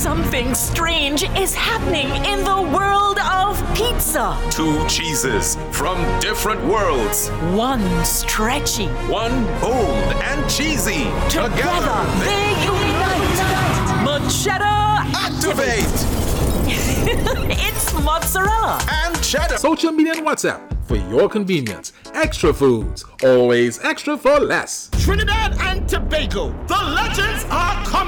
Something strange is happening in the world of pizza. Two cheeses from different worlds. One stretchy. One bold and cheesy. Together they unite. Mozzarella Activate! It's mozzarella And cheddar. Social media and WhatsApp for your convenience. Extra foods, always extra for less. Trinidad and Tobago, the legends are